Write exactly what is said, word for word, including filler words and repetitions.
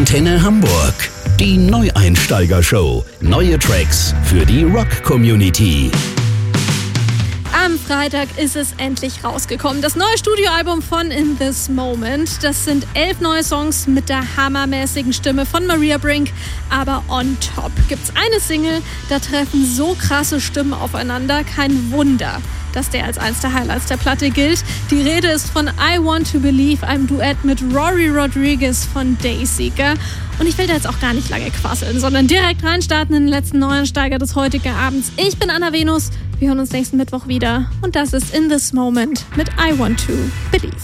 Antenne Hamburg. Die Neueinsteiger-Show. Neue Tracks für die Rock-Community. Am Freitag ist es endlich rausgekommen. Das neue Studioalbum von In This Moment. Das sind elf neue Songs mit der hammermäßigen Stimme von Maria Brink. Aber on top gibt's eine Single, da treffen so krasse Stimmen aufeinander. Kein Wunder, dass der als eins der Highlights der Platte gilt. Die Rede ist von I Want to Believe, einem Duett mit Rory Rodriguez von Dayseeker. Und ich will da jetzt auch gar nicht lange quasseln, sondern direkt reinstarten in den letzten Neueinsteiger des heutigen Abends. Ich bin Anna Venus, wir hören uns nächsten Mittwoch wieder. Und das ist In This Moment mit I Want to Believe.